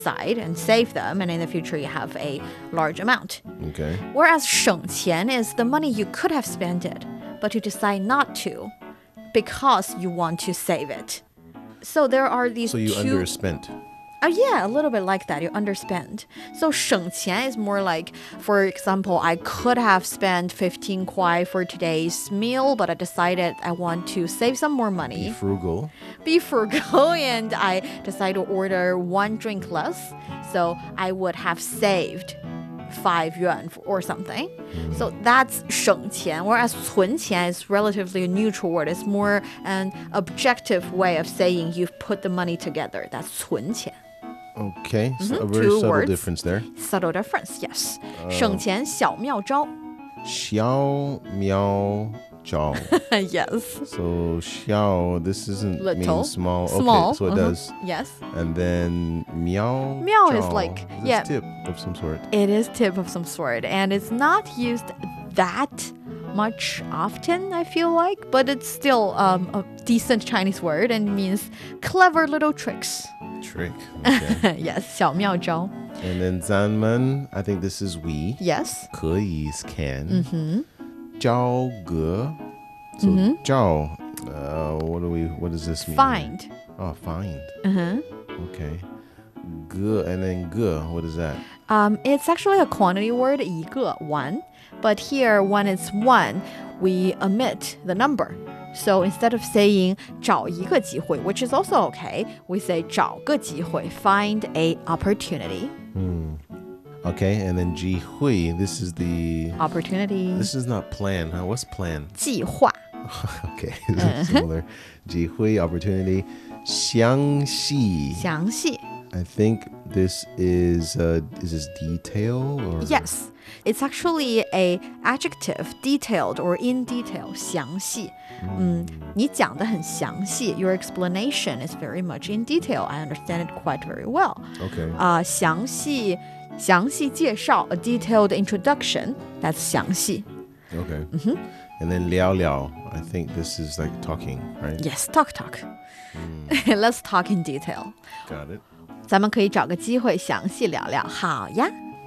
aside and save them, and in the future you have a large amount. Okay. Whereas 省钱 is the money you could have spent it, but you decide not to because you want to save it. So there are these So you two... underspent. Yeah, a little bit like that. You underspend. So 省钱 is more like, for example, I could have spent 15 kwai for today's meal, but I decided I want to save some more money. Be frugal, and I decided to order one drink less. So I would have saved 5 yuan or something. So that's 省钱, whereas 存钱 is relatively a neutral word. It's more an objective way of saying you've put the money together. That's 存钱. Okay, so a very Two subtle words. difference there. Subtle difference, yes. 省钱小妙招. 小妙招. Yes. So 小, this isn't Little. mean small. Small. Okay, so it does. Yes. And then 妙妙 is 招. like, It's yeah. tip of some sort. It is tip of some sort, and it's not used that much often, I feel like, but it's still a decent Chinese word and means clever little tricks. Trick. Okay. Yes, 小妙招. And then 咱们, I think this is we. Yes. 可以 is can. Zhao ge. So zhao, what does this mean? Find. Oh, find. Okay. Ge, and then ge, what is that? It's actually a quantity word, 一个, one. But here, when it's one, we omit the number. So instead of saying 找一个机会, which is also okay, we say 找个机会, find a opportunity. Okay, and then 机会, this is the... Opportunity. This is not plan, huh? What's plan? 计划. Okay, similar. 机会, opportunity. 详细. 详细. I think this is this detail or... Yes. It's actually a adjective, detailed or in detail, 详细. 你讲得很详细. Your explanation is very much in detail. I understand it quite very well. Okay. 详细介绍, a detailed introduction. That's 详细. Okay. And then 聊聊, I think this is like talking, right? Yes, talk. Let's talk in detail. Got it. 咱们可以找个机会详细聊聊。好呀。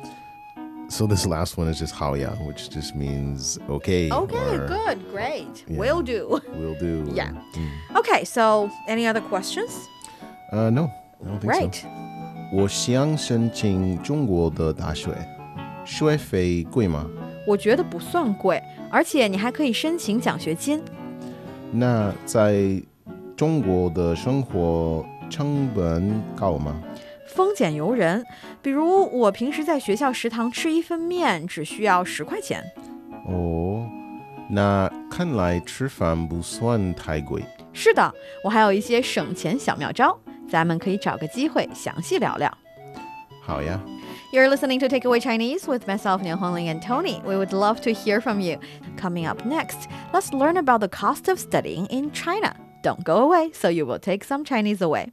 So this last one is just 好呀, which just means okay. Okay, or, good, great. Yeah. Will do. Will do. Yeah. Okay, so any other questions? No, I don't think Right. so. 我想申请中国的大学，学费贵吗？ 我觉得不算贵，而且你还可以申请奖学金。 那在中国的生活成本高吗？ 丰俭由人，比如我平时在学校食堂吃一份面只需要10块钱。 哦，那看来吃饭不算太贵。 是的，我还有一些省钱小妙招，咱们可以找个机会详细聊聊。 好呀。 You're listening to Takeaway Chinese with myself, Niu Hongling, and Tony. We would love to hear from you. Coming up next, let's learn about the cost of studying in China. Don't go away, so you will take some Chinese away.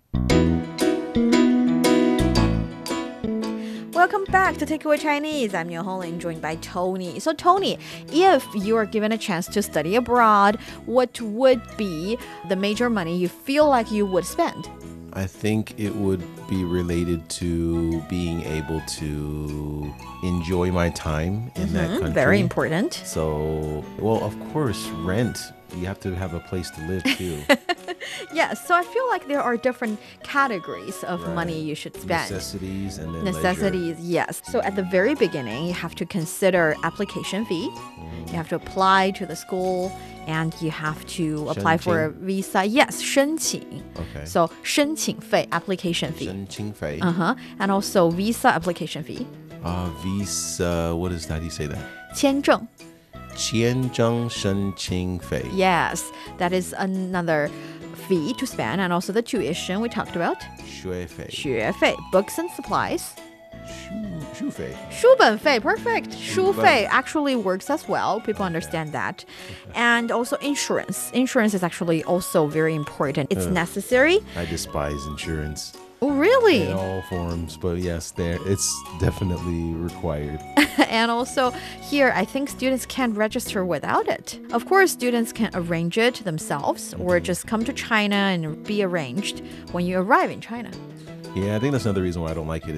Welcome back to Takeaway Chinese. I'm Niu Hongling, joined by Tony. So Tony, if you are given a chance to study abroad, what would be the major money you feel like you would spend? I think it would be related to being able to enjoy my time in that country. Very important. So, well, of course, rent. You have to have a place to live too. Yes, so I feel like there are different categories of money you should spend. Necessities and then Necessities, yes. So at the very beginning, you have to consider application fee. You have to apply to the school and you have to apply for a visa. Yes, 申请. Okay. So 申请费, application fee. 申请费. And also visa application fee. Visa, what is that? How do you say that? 签证. 签证申请费. Yes, that is another fee to spend, and also the tuition we talked about. 学费. 学费, books and supplies. 书费. 书本费, perfect. 书费 actually works as well. People understand that. And also insurance. Insurance is actually also very important. It's necessary. I despise insurance. Oh, really? In all forms, but yes, it's definitely required. And also here, I think students can't register without it. Of course, students can arrange it themselves or just come to China and be arranged when you arrive in China. Yeah, I think that's another reason why I don't like it